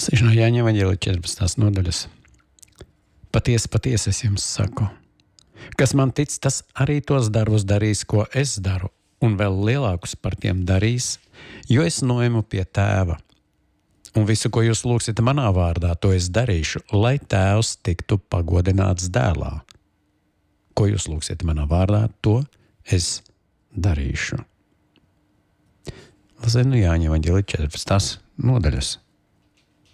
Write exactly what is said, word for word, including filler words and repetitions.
Lasīšu no Jāņa evaņģēlija četrpadsmitās nodaļas. Patiesi, patiesi es jums saku, kas man tic, tas arī tos darbus darīs, ko es daru, un vēl lielākus par tiem darīs, jo es noemu pie tēva. Un visu, ko jūs lūgsiet manā vārdā, to es darīšu, lai tēvs tiktu pagodināts dēlā. Ko jūs lūgsiet manā vārdā, to es darīšu. Lasīt no Jāņa evaņģēlija četrpadsmitās nodaļas.